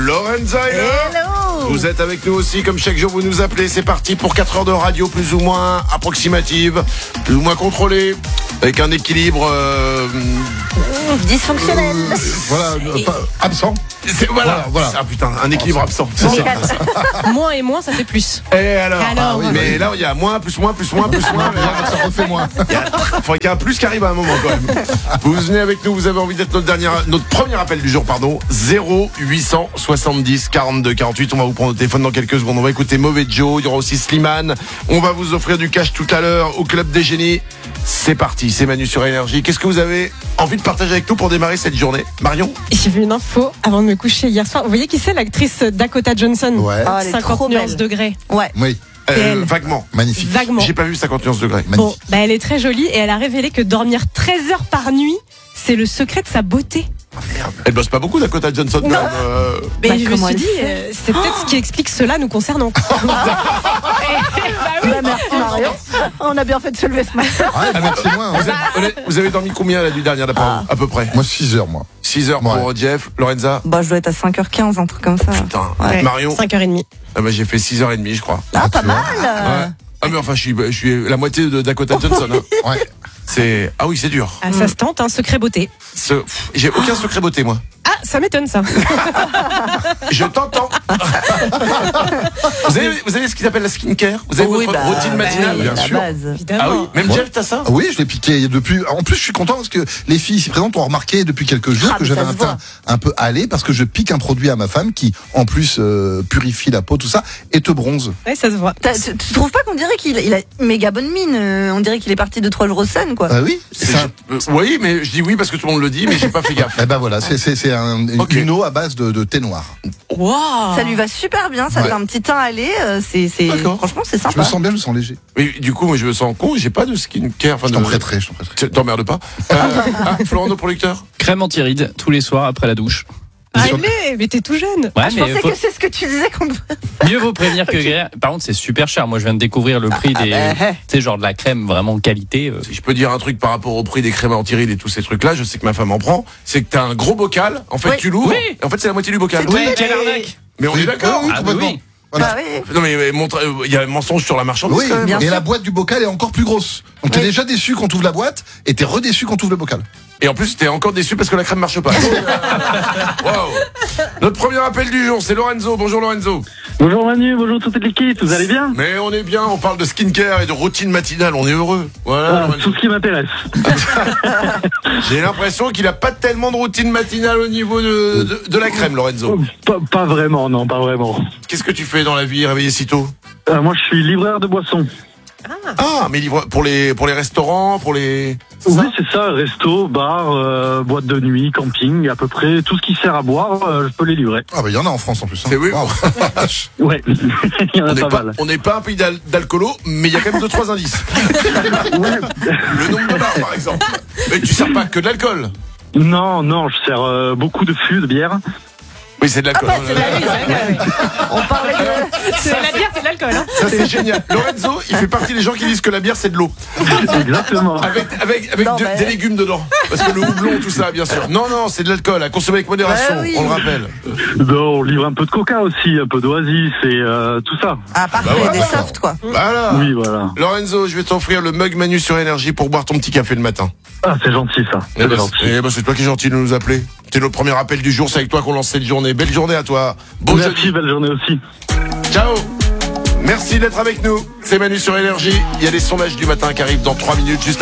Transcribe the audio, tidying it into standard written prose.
Lorenza est là. Hello. Vous êtes avec nous aussi, comme chaque jour vous nous appelez. C'est parti pour 4 heures de radio plus ou moins approximative, plus ou moins contrôlée, avec un équilibre Dysfonctionnel. Voilà, absent. voilà. Ah putain, un équilibre absent. C'est ça. Moins et moins, ça fait plus. Et alors, Alors, mais là il y a moins, plus moins, plus moins, plus moins. Mais là, ça refait moins. Il faudrait qu'il y ait un plus qui arrive à un moment quand même. Vous venez avec nous, vous avez envie d'être notre premier appel du jour, 0870 42 48. On va vous prendre au téléphone dans quelques secondes. On va écouter Mauvais Joe, il y aura aussi Slimane. On va vous offrir du cash tout à l'heure au Club des Génies. C'est parti, c'est Manu sur Énergie. Qu'est-ce que vous avez envie de partager avec nous pour démarrer cette journée, Marion? J'ai vu une info avant de me coucher hier soir. Vous voyez qui c'est, l'actrice Dakota Johnson? Ouais. Ah, elle est 50 trop nuances belle. degrés. Ouais. Oui, elle. Vaguement. magnifique. Vaguement. J'ai pas vu 50 nuances degrés. Bon, Magnifique. bah elle est très jolie et elle a révélé que dormir 13 heures par nuit, c'est le secret de sa beauté. Elle bosse pas beaucoup, Dakota Johnson. Non. quand même, Mais Bah, je me comment suis elle dit, fait c'est peut-être ce qui explique cela nous concernant. Bah, merci Marion. On a bien fait de se lever ce matin. Ouais, merci moins. Vous avez dormi combien la nuit dernière d'après à peu près? Moi, 6 heures, moi. 6 heures pour Jeff, Lorenza. Bah, je dois être à 5h15, un truc comme ça. Putain, Ouais. Marion. 5h30. Ah bah, j'ai fait 6h30 je crois. Ah, pas tu vois. mal. Ouais. Ah mais enfin je suis la moitié de Dakota Johnson. Hein. Ouais. C'est c'est dur. Ah, ça se tente, un secret beauté. J'ai aucun secret beauté moi. Ah, ça m'étonne ça. Je t'entends. vous avez ce qu'ils appellent la skincare. Vous avez votre routine matinale. bien la sûr. base. Évidemment. Ah oui, même Ouais. Jeff t'as ça? Ah oui, je l'ai piqué depuis. En plus, je suis content parce que les filles ici présentes ont remarqué depuis quelques jours Ah, que mais j'avais ça un se teint voit. un peu hâlé parce que je pique un produit à ma femme qui, en plus, purifie la peau, tout ça, et te bronze. Ouais, ça se voit. Tu trouves pas qu'on dirait qu'il a une méga bonne mine? On dirait qu'il est parti de 3 jours au sun, quoi. Ah oui. C'est un... Oui, mais je dis oui parce que tout le monde le dit, mais j'ai pas fait gaffe. Eh ben voilà, c'est Ok. une eau à base de thé noir. Waouh. Ça lui va super bien, ça Ouais. fait un petit teint allé. D'accord. Franchement, c'est Je sympa. me sens bien, je me sens léger. Mais du coup, moi je me sens con, j'ai pas de skincare. Enfin, Je t'en prêterai, je t'en prêterai. T'emmerdes pas. Florent, nos producteurs. Crème anti-rides tous les soirs après la douche. Allez, mais t'es tout jeune. Ouais, Ah, je pensais faut- que c'est ce que tu disais qu'on devrait. mieux vaut prévenir que guérir. Par contre, c'est super cher. Moi, je viens de découvrir le prix des, tu sais, genre de la crème vraiment qualité. Si je peux dire un truc par rapport au prix des crèmes anti-rides et tous ces trucs-là, je sais que ma femme en prend, c'est que t'as un gros bocal, en fait Oui. tu l'ouvres, Oui. et en fait c'est la moitié du bocal. C'est tout bête. quelle arnaque! Mais on est d'accord. Oui, Ah, complètement. oui. Voilà. Bah oui. Non mais il y a un mensonge sur la marchandise Oui, quand même. bien et sûr. la boîte du bocal est encore plus grosse. Donc t'es Oui. déjà déçu quand t'ouvres la boîte et t'es redéçu quand t'ouvres le bocal. Et en plus t'es encore déçu parce que la crème marche pas. Wow. Notre premier appel du jour, c'est Lorenzo. Bonjour Lorenzo. Bonjour Manu, bonjour toute l'équipe, vous allez bien? Mais on est bien, on parle de skincare et de routine matinale, on est heureux. Voilà. Ah, Lorenzo. tout ce qui m'intéresse. J'ai l'impression qu'il a pas tellement de routine matinale au niveau de la crème, Lorenzo. Pas vraiment, non, pas vraiment. Qu'est-ce que tu fais dans la vie, réveillé si tôt? Moi je suis livreur de boissons. Ah, mais pour les restaurants, pour les. c'est ça Oui, c'est ça, resto, bar, boîte de nuit, camping, à peu près tout ce qui sert à boire, je peux les livrer. Ah bah il y en a en France en plus. Hein. C'est oui. Waouh. Ouais, il y en a pas mal. On n'est pas un pays d'alcoolo, mais il y a quand même 2-3 indices. Le nombre de bars, par exemple. Mais tu sers pas que de l'alcool. Non, je sers beaucoup de fûts, de bière. Oui, c'est de l'alcool. C'est de l'alcool. On parlait de. C'est la bière, c'est de l'alcool. Hein. Ça, c'est génial. Lorenzo, il fait partie des gens qui disent que la bière, c'est de l'eau. Exactement. Avec Non, mais- des légumes dedans. Parce que le houblon, tout ça, bien sûr. Non, c'est de l'alcool, à consommer avec modération, Bah oui. on le rappelle. On livre un peu de coca aussi, un peu d'oasis et tout ça. Ah, parfait, Bah ouais, des d'accord. softs, quoi. Voilà. Oui, voilà. Lorenzo, je vais t'offrir le mug Manu sur Énergie pour boire ton petit café le matin. Ah, c'est gentil ça. C'est gentil. C'est toi qui es gentil de nous appeler. C'est notre premier appel du jour, c'est avec toi qu'on lance cette journée. Belle journée à toi. Beau Merci, jeudi. belle journée aussi. Ciao. Merci d'être avec nous. C'est Manu sur Énergie. Il y a les sondages du matin qui arrivent dans 3 minutes. Juste